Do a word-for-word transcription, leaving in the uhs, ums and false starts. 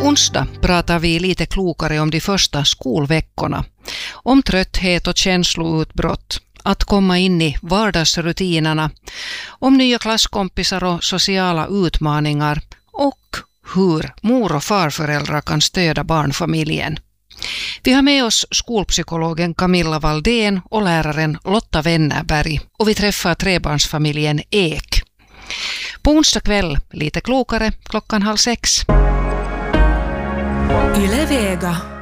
onsdag pratar vi lite klokare om de första skolveckorna. Om trötthet och känsloutbrott, att komma in i vardagsrutinerna, om nya klasskompisar och sociala utmaningar och hur mor- och farföräldrar kan stödja barnfamiljen. Vi har med oss skolpsykologen Camilla Valdén och läraren Lotta Wennerberg och vi träffar trebarnsfamiljen Ek. På onsdag kväll lite klokare klockan halv sex. Yle Vega.